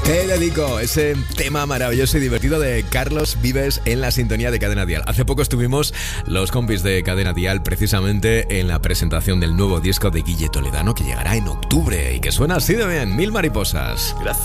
Te dedico ese tema maravilloso y divertido de Carlos Vives en la sintonía de Cadena Dial. Hace poco estuvimos los compis de Cadena Dial precisamente en la presentación del nuevo disco de Guille Toledano, que llegará en octubre y que suena así de bien, Mil Mariposas. Gracias.